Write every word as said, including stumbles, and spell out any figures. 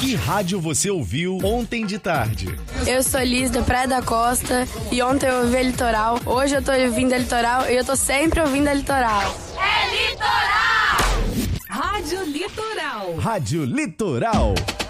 Que rádio você ouviu ontem de tarde? Eu sou Liz, da Praia da Costa, e ontem eu ouvi a Litoral. Hoje eu tô ouvindo a Litoral e eu tô sempre ouvindo a Litoral. É Litoral! Rádio Litoral. Rádio Litoral.